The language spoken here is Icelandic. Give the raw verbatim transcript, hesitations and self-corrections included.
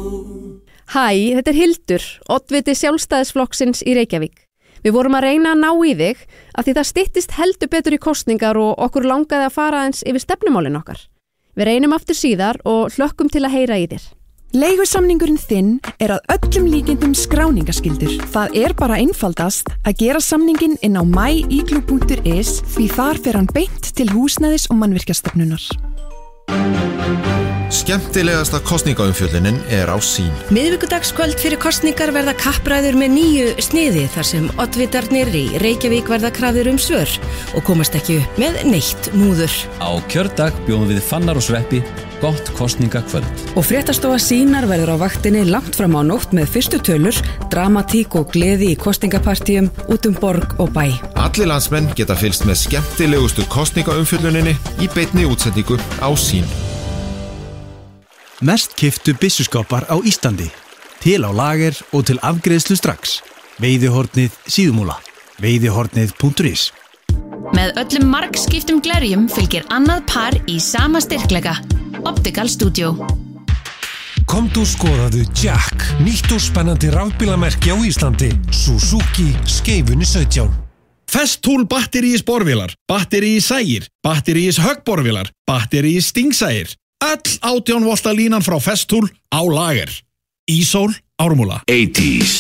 Hæ, þetta er Hildur, oddviti Sjálfstæðisflokksins í Reykjavík. Við vorum að reyna að ná í þig af því það styttist heldur betur í kosningar og okkur langaði að fara eins yfir stefnumálin okkar. Við reynum aftur síðar og hlökkum til að heyra í þér. Leigusamningurinn þinn er að öllum líkindum skráningaskyldur. Það er bara einfaldast að gera samninginn inn á myigloo punktur is því þar fer hann beint til húsnæðis- og mannvirkjastofnunar. Skemmtilegasta kosningaumfjöllunin er á Sýn. Miðvikudagskvöld fyrir kosningar verða kappræður með nýju sniði þar sem oddvitarnir í Reykjavík verða krafðir um svör og komast ekki upp með neitt múður. Á kjördag bjóðum við Fannar og Sveppi gott kosningakvöld. Og fréttastofa Sýnar verður á vaktinni langt fram á nótt með fyrstu tölur, dramatík og gleði í kosningapartíum út um borg og bæ. Allir landsmenn geta fylgst með skemmtilegustu kosningaumfjölluninni í beinni útsendingu á Sýn. Mest keyptu byssuskápar á Íslandi. Til á lager og til afgreiðslu strax. Veiðihornið Síðumúla. Veiðihornið punktur is. Með öllum margskiptum glerjum fylgir annað par í sama styrkleika. Optical Studio. Komdu og skoðaðu Jack, nýtt og spennandi rafbílamerki á Íslandi. Suzuki Skeifunni sautján. Festool batteríis borvélar, batteríis sægir, batteríis höggborvélar, batteríis stingsægir. Öll átján volta línan frá Festool á lager. Ísól, Ármúla. eighties